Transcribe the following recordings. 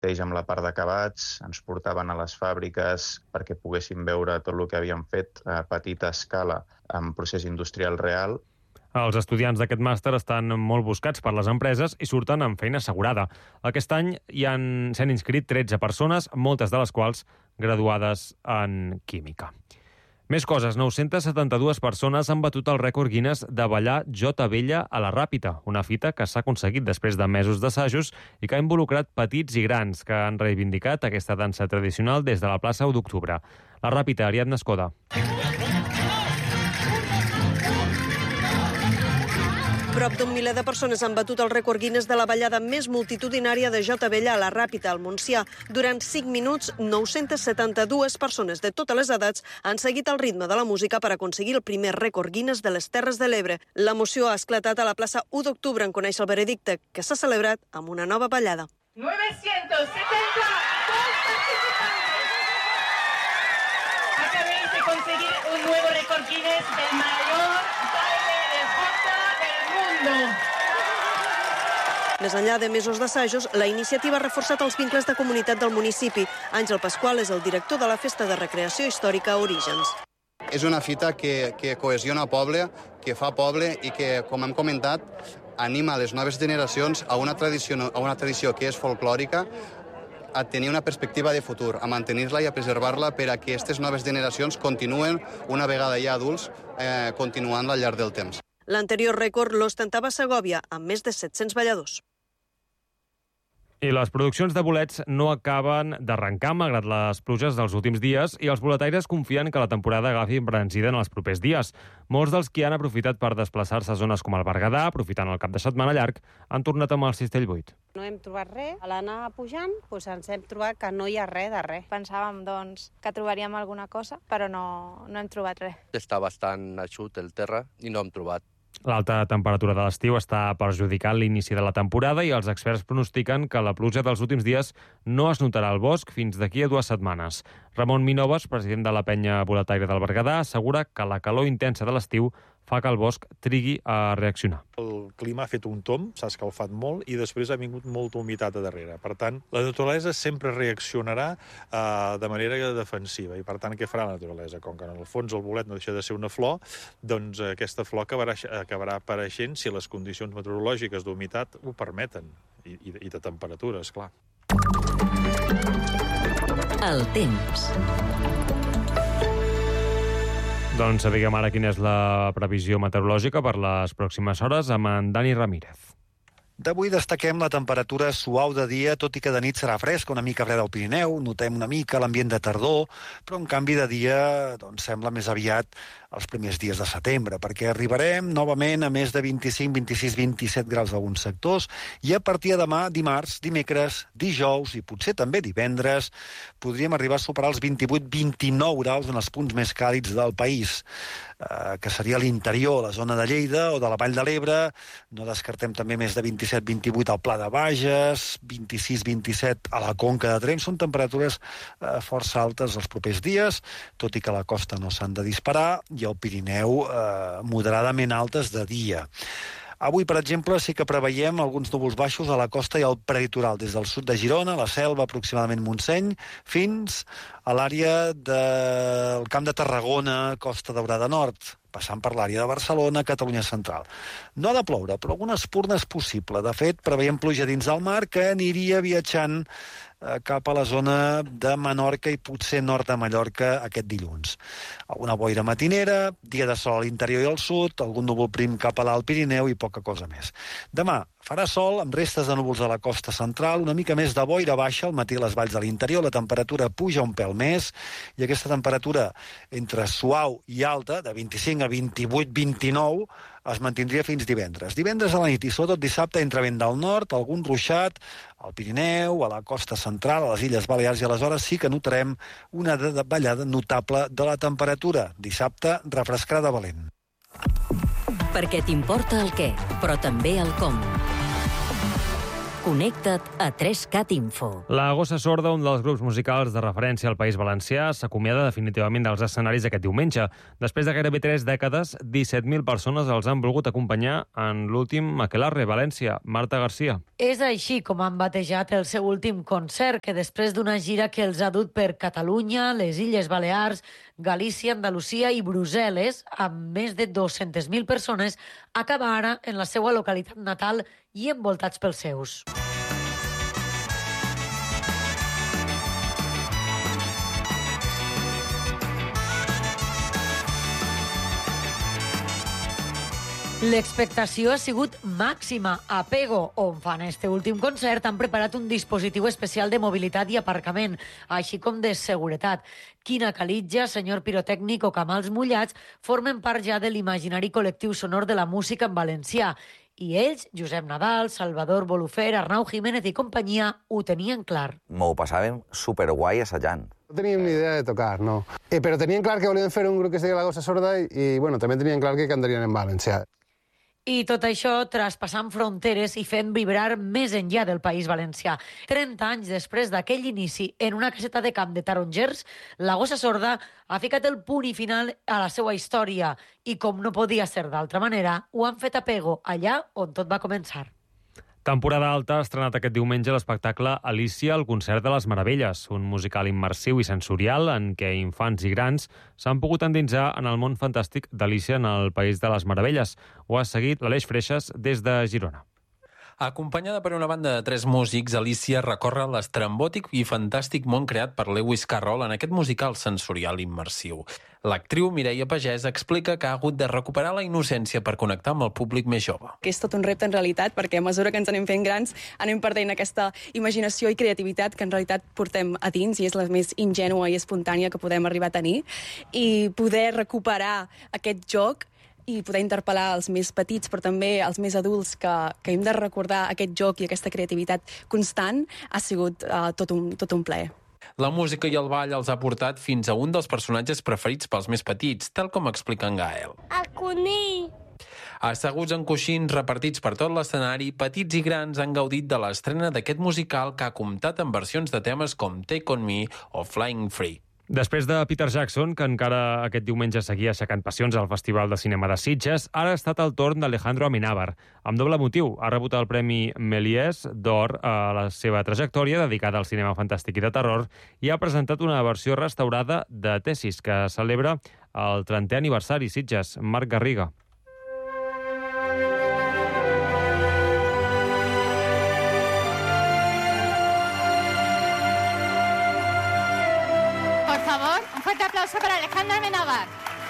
mateix amb la part d'acabats, ens portaven a les fàbriques perquè poguéssim veure tot el que havíem fet a petita escala en procés industrial real. Els estudiants d'aquest màster estan molt buscats per les empreses i surten amb feina assegurada. Aquest any s'han inscrit 13 persones, moltes de les quals graduades en química. Més coses, 972 persones han batut el rècord Guinness de ballar Jota Vella a la Ràpita, una fita que s'ha aconseguit després de mesos d'assajos i que ha involucrat petits i grans que han reivindicat aquesta dansa tradicional des de la plaça 1 d'octubre. La Ràpita, Ariadna Escoda. Prop d'un miler de persones han batut el rècord Guinness de la ballada més multitudinària de Jota Vella a la Ràpita, al Montsià. Durant 5 minuts, 972 persones de totes les edats han seguit el ritme de la música per aconseguir el primer rècord Guinness de les Terres de l'Ebre. L'emoció ha esclatat a la plaça 1 d'octubre en conèixer el veredicte, que s'ha celebrat amb una nova ballada. 972 participantes. Acabéis de conseguir un nuevo récord Guinness del mayor baile de Jota del mundo. Més enllà de mesos d'assajos, la iniciativa ha reforçat els vincles de comunitat del municipi. Àngel Pasqual és el director de la Festa de Recreació Històrica Orígens. És una fita que cohesiona poble, que fa poble i que, com hem comentat, anima les noves generacions a una tradició que és folclòrica, a tenir una perspectiva de futur, a mantenir-la i a preservar-la per a que aquestes noves generacions continuen, una vegada ja adults, continuant-la al llarg del temps. L'anterior rècord l'ostentava Segòvia, amb més de 700 balladors. I les produccions de bolets no acaben d'arrencar malgrat les pluges dels últims dies i els boletaires confien que la temporada agafi embranzida en els propers dies. Molts dels qui han aprofitat per desplaçar-se a zones com el Berguedà, aprofitant el cap de setmana llarg, han tornat amb el cistell buit. No hem trobat res. A l'anar pujant ens hem trobat que no hi ha res de res. Pensàvem, que trobaríem alguna cosa, però no hem trobat res. Està bastant eixut el terra i no hem trobat. L'alta temperatura de l'estiu està perjudicant l'inici de la temporada i els experts pronostiquen que la pluja dels últims dies no es notarà al bosc fins d'aquí a 2 setmanes. Ramon Minoves, president de la penya boletaire del Berguedà, assegura que la calor intensa de l'estiu fa que el bosc trigui a reaccionar. El clima ha fet un tomb, s'ha escalfat molt i després ha vingut molta humitat a darrere. Per tant, la naturalesa sempre reaccionarà de manera defensiva i per tant què farà la naturalesa? Com que en el fons el bolet no deixa de ser una flor, doncs aquesta flor acabarà apareixent si les condicions meteorològiques d'humitat ho permeten i de temperatura, esclar. El temps. Doncs sapiguem ara quina és la previsió meteorològica per les pròximes hores amb en Dani Ramírez. D'avui destaquem la temperatura suau de dia, tot i que de nit serà fresca, una mica fred al Pirineu, notem una mica l'ambient de tardor, però en canvi de dia sembla més aviat els primers dies de setembre, perquè arribarem novament a més de 25, 26, 27 graus a alguns sectors, i a partir de demà, dimarts, dimecres, dijous i potser també divendres, podríem arribar a superar els 28, 29 graus en els punts més càlids del país, que seria l'interior, la zona de Lleida o de la Vall de l'Ebre. No descartem també més de 27, 28 al Pla de Bages, 26, 27 a la Conca de Tremp. Són temperatures força altes els propers dies, tot i que a la costa no s'han de disparar, i al Pirineu moderadament altes de dia. Avui, per exemple, sí que preveiem alguns núvols baixos a la costa i al prelitoral, des del sud de Girona, la Selva, aproximadament Montseny, fins a l'àrea del Camp de Tarragona, Costa Daurada Nord, passant per l'àrea de Barcelona, Catalunya Central. No ha de ploure, però alguna espurna és possible. De fet, preveiem pluja dins del mar que aniria viatjant cap a la zona de Menorca i potser nord de Mallorca aquest dilluns. Alguna boira matinera, dia de sol a l'interior i al sud, algun núvol prim cap a l'Alt Pirineu i poca cosa més. Demà farà sol amb restes de núvols a la costa central, una mica més de boira baixa al matí a les valls de l'interior, la temperatura puja un pèl més i aquesta temperatura entre suau i alta, de 25 a 28, 29, es mantindria fins divendres. Divendres a la nit i sobretot dissabte entre vent del nord, algun ruixat al Pirineu, a la costa central, a les Illes Balears, i aleshores sí que notarem una davallada notable de la temperatura. Dissabte refrescarà de valent. Perquè t'importa el què, però també el com. Connecta't a 3CAT Info. La Gossa Sorda, un dels grups musicals de referència al País Valencià, s'acomiada definitivament dels escenaris aquest diumenge. Després de gairebé 3 dècades, 17.000 persones els han volgut acompanyar en l'últim Aquelarre, València. Marta Garcia. És així com han batejat el seu últim concert, que després d'una gira que els ha dut per Catalunya, les Illes Balears, Galícia, Andalusia i Brussel·les, amb més de 200.000 persones, acaba ara en la seva localitat natal i envoltats pels seus. L'expectació ha sigut màxima. A Pego, on fan este últim concert, han preparat un dispositiu especial de mobilitat i aparcament, així com de seguretat. Quina Calitja, Senyor Pirotècnic o Camals Mullats formen part ja de l'imaginari col·lectiu sonor de la música en valencià. I ells, Josep Nadal, Salvador Bolufer, Arnau Jiménez i companyia, ho tenien clar. M'ho passàvem superguai assajant. No teníem ni idea de tocar, no. Però tenien clar que volíem fer un grup que es deia La Gossa Sorda i bueno, també tenien clar que cantarien en valencià. I tot això traspassant fronteres i fent vibrar més enllà del País Valencià. 30 anys després d'aquell inici, en una caseta de camp de tarongers, La Gossa Sorda ha ficat el punt i final a la seva història i, com no podia ser d'altra manera, ho han fet a Pego, allà on tot va començar. Temporada alta ha estrenat aquest diumenge l'espectacle Alicia, el concert de les meravelles, un musical immersiu i sensorial en què infants i grans s'han pogut endinsar en el món fantàstic d'Alicia en el País de les Meravelles. Ho ha seguit l'Aleix Freixas des de Girona. Acompanyada per una banda de 3 músics, Alicia recorre l'estrambòtic i fantàstic món creat per Lewis Carroll en aquest musical sensorial immersiu. L'actriu Mireia Pagès explica que ha hagut de recuperar la innocència per connectar amb el públic més jove. Que és tot un repte en realitat, perquè a mesura que ens anem fent grans anem perdent aquesta imaginació i creativitat que en realitat portem a dins i és la més ingènua i espontània que podem arribar a tenir. I poder recuperar aquest joc i poder interpel·lar els més petits, però també els més adults que hem de recordar aquest joc i aquesta creativitat constant, ha sigut tot un plaer. La música i el ball els ha portat fins a un dels personatges preferits pels més petits, tal com explica en Gael. El conill! Asseguts en coixins repartits per tot l'escenari, petits i grans han gaudit de l'estrena d'aquest musical que ha comptat amb versions de temes com Take On Me o Flying Free. Després de Peter Jackson, que encara aquest diumenge seguia aixecant passions al Festival de Cinema de Sitges, ara ha estat el torn d'Alejandro Amenábar. Amb doble motiu, ha rebut el Premi Méliès d'Or a la seva trajectòria dedicada al cinema fantàstic i de terror i ha presentat una versió restaurada de Tesis, que celebra el 30è aniversari Sitges. Marc Garriga. Un fuerte aplauso para Alejandro Amenábar.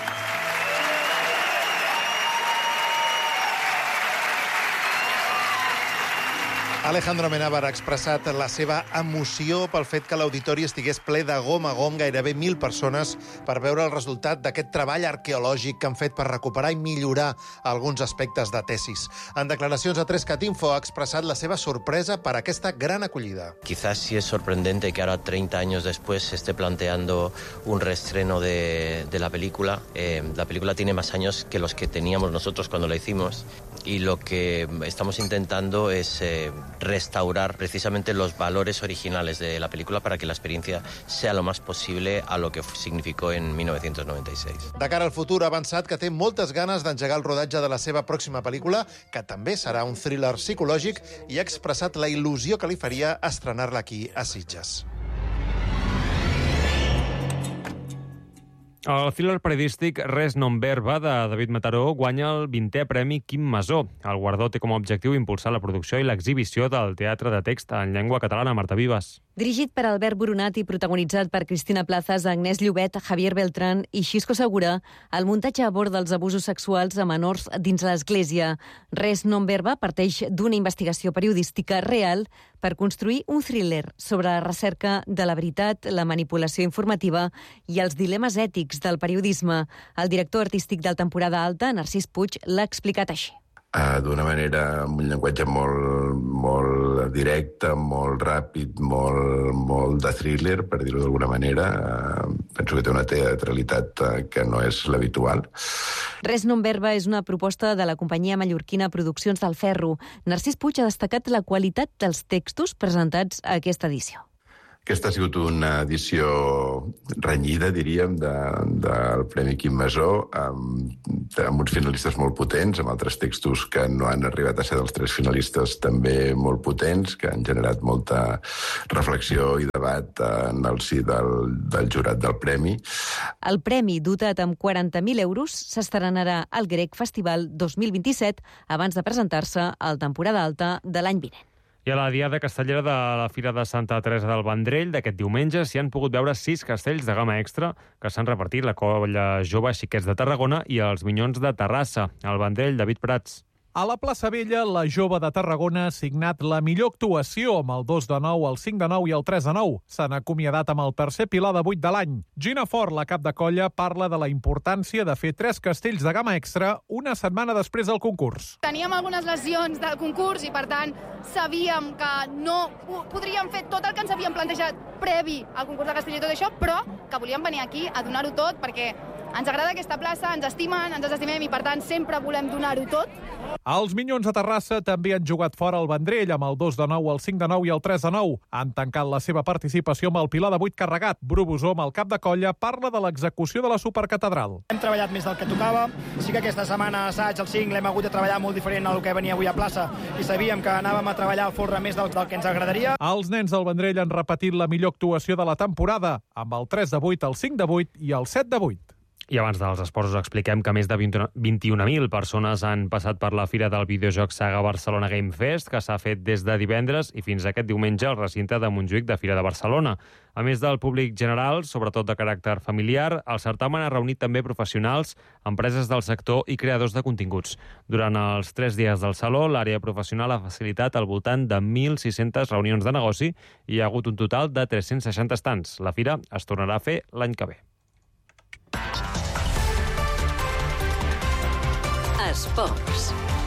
Alejandro Amenábar ha expressat la seva emoció pel fet que l'auditori estigués ple de gom a gom, gairebé 1.000 persones, per veure el resultat d'aquest treball arqueològic que han fet per recuperar i millorar alguns aspectes de Tesis. En declaracions a 3CAT Info ha expressat la seva sorpresa per aquesta gran acollida. Quizás sí es sorprendente que ahora, 30 años después, se esté planteando un reestreno de la película. La película tiene más años que los que teníamos nosotros cuando la hicimos y lo que estamos intentando es restaurar precisamente los valores originales de la película para que la experiencia sea lo más posible a lo que significó en 1996. De cara al futur, ha avançat que té moltes ganes d'engegar el rodatge de la seva pròxima pel·lícula, que també serà un thriller psicològic, i ha expressat la il·lusió que li faria estrenar-la aquí a Sitges. El thriller periodístic Res non verba de David Mataró guanya el 20è Premi Quim Masó. El guardó té com a objectiu impulsar la producció i l'exhibició del teatre de text en llengua catalana. Marta Vives. Dirigit per Albert Boronat i protagonitzat per Cristina Plazas, Agnès Llobet, Javier Beltrán i Xisco Segura, el muntatge aborda els abusos sexuals a menors dins l'Església. Res non verba parteix d'una investigació periodística real per construir un thriller sobre la recerca de la veritat, la manipulació informativa i els dilemes ètics del periodisme. El director artístic del Temporada Alta, Narcís Puig, l'ha explicat així. d'una manera, amb un llenguatge molt directe, molt ràpid, molt de thriller, per dir-ho d'alguna manera. Penso que té una teatralitat que no és l'habitual. Res no em verba és una proposta de la companyia mallorquina Produccions del Ferro. Narcís Puig ha destacat la qualitat dels textos presentats a aquesta edició. Aquesta ha sigut una edició renyida, diríem, del Premi Quim Masó, amb uns finalistes molt potents, amb altres textos que no han arribat a ser dels 3 finalistes també molt potents, que han generat molta reflexió i debat en el si del jurat del premi. El premi, dotat amb 40.000 euros, s'estrenarà al Grec Festival 2027 abans de presentar-se a la temporada alta de l'any vinent. I a la Diada Castellera de la Fira de Santa Teresa del Vendrell d'aquest diumenge s'hi han pogut veure 6 castells de gamma extra que s'han repartit la Colla Jove Xiquets de Tarragona i els Minyons de Terrassa. Al Vendrell, David Prats. A la plaça Vella, la Jove de Tarragona ha signat la millor actuació amb el 2 de 9, el 5 de 9 i el 3 de 9. S'han acomiadat amb el tercer pilar de 8 de l'any. Gina Fort, la cap de colla, parla de la importància de fer 3 castells de gamma extra una setmana després del concurs. Teníem algunes lesions del concurs i, per tant, sabíem que no podríem fer tot el que ens havíem plantejat previ al concurs de castell i tot això, però que volíem venir aquí a donar-ho tot perquè ens agrada aquesta plaça, ens estimen, ens estimem i, per tant, sempre volem donar-ho tot. Els Minyons de Terrassa també han jugat fora al Vendrell amb el 2 de 9, el 5 de 9 i el 3 de 9. Han tancat la seva participació amb el pilar de 8 carregat. Bru Busó, amb el cap de colla, parla de l'execució de la Supercatedral. Hem treballat més del que tocava. Sí que aquesta setmana assaig, el 5, l'hem hagut de treballar molt diferent al que venia avui a plaça i sabíem que anàvem a treballar a folre més del que ens agradaria. Els nens del Vendrell han repetit la millor actuació de la temporada amb el 3 de 8, el 5 de 8 i el 7 de 8. I abans dels esports us expliquem que més de 21.000 persones han passat per la Fira del Videojoc Saga Barcelona Game Fest, que s'ha fet des de divendres i fins aquest diumenge al recinte de Montjuïc de Fira de Barcelona. A més del públic general, sobretot de caràcter familiar, el certamen ha reunit també professionals, empreses del sector i creadors de continguts. Durant els 3 dies del saló, l'àrea professional ha facilitat al voltant de 1.600 reunions de negoci i hi ha hagut un total de 360 estants. La fira es tornarà a fer l'any que ve. Esports.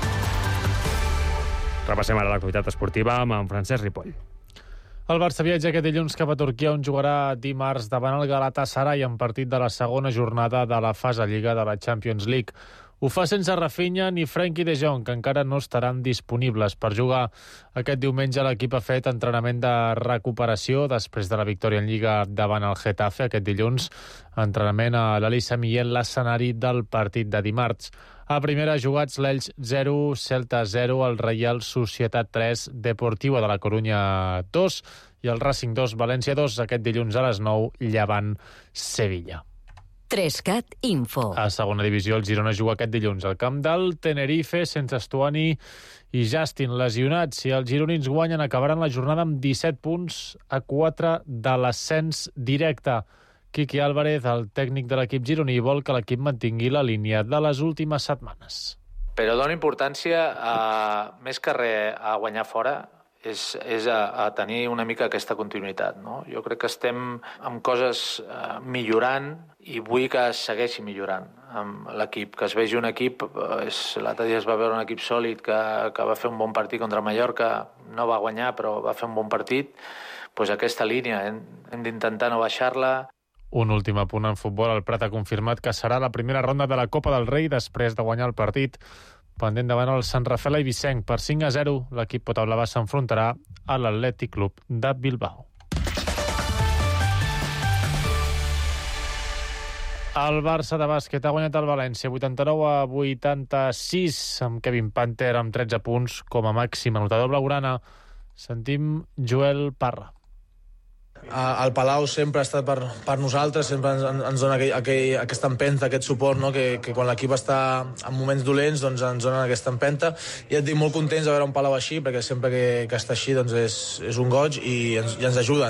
Repassem ara l'actualitat esportiva amb en Francesc Ripoll. El Barça viatja aquest dilluns cap a Turquia, on jugarà dimarts davant el Galatasaray en partit de la segona jornada de la fase Lliga de la Champions League. Ho fa sense Rafinha ni Frenkie de Jong, que encara no estaran disponibles per jugar. Aquest diumenge l'equip ha fet entrenament de recuperació després de la victòria en Lliga davant el Getafe. Aquest dilluns, entrenament a l'Elisa Millet, l'escenari del partit de dimarts. A primera, jugats l'Elx 0, Celta 0, el Reial Societat 3, Deportivo de la Corunya 2 i el Racing 2, València 2, aquest dilluns a les 9, Llevant Sevilla. 3CAT Info. A segona divisió, el Girona juga aquest dilluns al camp del Tenerife, sense Estuani i Justin lesionats. Si els gironins guanyen, acabaran la jornada amb 17 punts a 4 de l'ascens directe. Quique Álvarez, el tècnic de l'equip gironí, vol que l'equip mantingui la línia de les últimes setmanes. Però dona importància, més que res, a guanyar fora, és a tenir una mica aquesta continuïtat, no? Jo crec que estem amb coses millorant i vull que es segueixi millorant amb l'equip, que es vegi un equip, l'altre dia es va veure un equip sòlid que va fer un bon partit contra Mallorca, no va guanyar però va fer un bon partit, doncs aquesta línia hem d'intentar no baixar-la. Un últim apunt en futbol, el Prat ha confirmat que serà la primera ronda de la Copa del Rei després de guanyar el partit pendent davant el Sant Rafael Eivissenc per 5-0. L'equip potablava s'enfrontarà a l'Atlètic Club de Bilbao. El Barça de bàsquet ha guanyat el València 89-86 amb Kevin Panther amb 13 punts com a màxim anotador blaugrana. Sentim Joel Parra. El Palau sempre ha estat per nosaltres, sempre ens dona aquesta empenta, aquest suport, no? que quan l'equip està en moments dolents doncs ens dona aquesta empenta, i et dic molt contents de veure un Palau així, perquè sempre que està així doncs és un goig i ens ajuda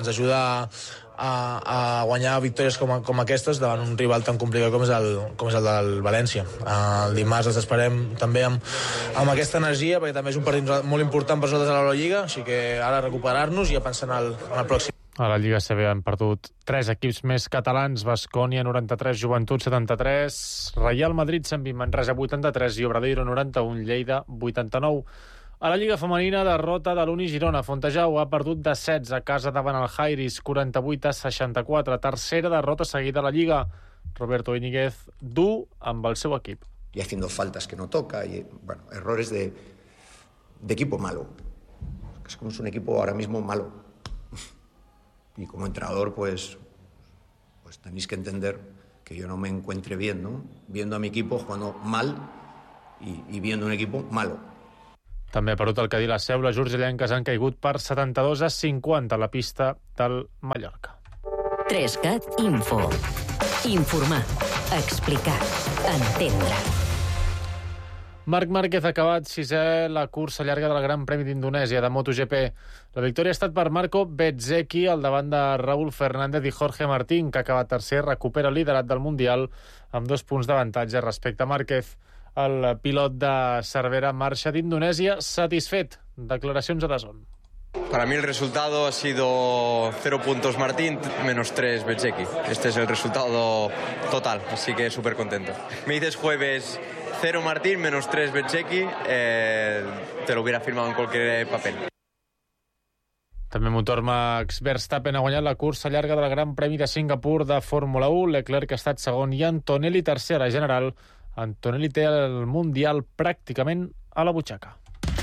a guanyar victòries com aquestes davant un rival tan complicat com és el del València. El dimarts els esperem també amb aquesta energia, perquè també és un partit molt important per nosaltres a l'Eurolliga, així que ara recuperar-nos i a pensar en el pròxim. A la Lliga CB han perdut 3 equips més catalans: Baskonia 93, Joventut 73, Real Madrid 120, Manresa 83 i Obradoiro 91, Lleida 89. A la Lliga femenina, derrota de l'Uni Girona. Fontejau ha perdut de 16 a casa davant el Jairis, 48-64. Tercera derrota seguida a la Lliga. Roberto Íñiguez dur amb el seu equip. Y haciendo faltas que no toca, y bueno, errores de equipo malo. Es como es un equipo ahora mismo malo. Y como entrenador, pues tenéis que entender que yo no me encuentre bien, ¿no? Viendo a mi equipo jugando mal y viendo un equipo malo. També ha perdut el Cadí la Seu. Les urgellenques han caigut per 72-50 a la pista del Mallorca. 3CAT Info. Informar, explicar, entendre. Marc Márquez ha acabat sisè la cursa llarga del Gran Premi d'Indonèsia de MotoGP. La victòria ha estat per Marco Bezzecchi al davant de Raúl Fernández i Jorge Martín, que ha acabat tercer, recupera el liderat del Mundial amb 2 punts d'avantatge respecte a Márquez. El pilot de Cervera marxa d'Indonèsia satisfet. Declaracions a DAZN. Para mí el resultado ha sido 0 puntos Martín, menos 3 Bezzecchi. Este es el resultado total, así que súper contento. Me dices jueves 0 Martín, menos 3 Bezzecchi, te lo hubiera firmado en cualquier papel. També motor Max Verstappen ha guanyat la cursa llarga del Gran Premi de Singapur de Fórmula 1. Leclerc ha estat segon i Antonelli tercera general. Antonelli té el Mundial pràcticament a la butxaca.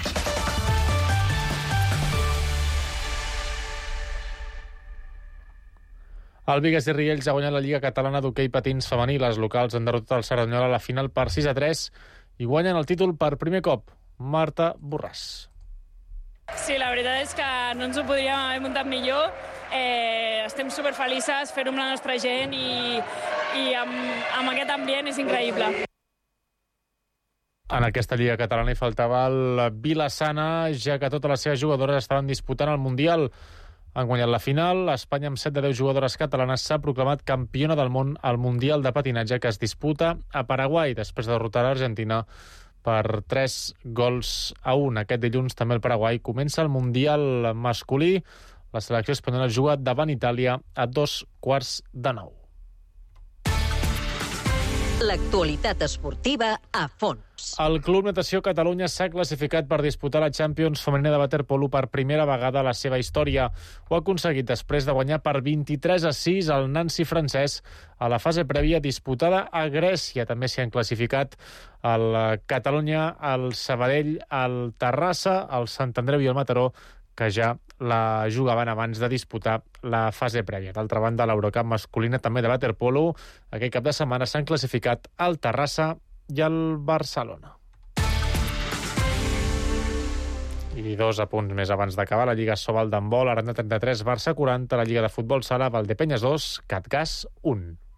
El Bigues i Riells ha guanyat la Lliga Catalana d'Hoquei Patins femení. Les locals han derrotat el Cerdanyola a la final per 6-3 i guanyen el títol per primer cop. Marta Borràs. Sí, la veritat és que no ens ho podríem haver muntat millor. Estem superfelices fer-ho amb la nostra gent i amb aquest ambient és increïble. En aquesta Lliga Catalana hi faltava el Vila-sana, ja que totes les seves jugadores estaven disputant el Mundial. Han guanyat la final. Espanya, amb 7 de 10 jugadores catalanes, s'ha proclamat campiona del món al Mundial de patinatge que es disputa a Paraguai, després de derrotar l'Argentina per 3-1. Aquest dilluns també el Paraguai comença el Mundial masculí. La selecció espanyola juga davant Itàlia a 8:45. L'actualitat esportiva a fons. El Club Natació Catalunya s'ha classificat per disputar la Champions femenina de waterpolo per primera vegada a la seva història. Ho ha aconseguit després de guanyar per 23-6 al Nancy francès a la fase prèvia disputada a Grècia. També s'hi han classificat el Catalunya, el Sabadell, el Terrassa, el Sant Andreu i el Mataró, que ja la jugaven abans de disputar la fase prèvia. D'altra banda, l'Eurocup masculina també de waterpolo. Aquest cap de setmana s'han classificat el Terrassa i el Barcelona. I 2 apunts més abans d'acabar. La Lliga Sobal d'handbol, Aranda 33, Barça 40, la Lliga de futbol sala, Valdepenyes 2, Catgas 1.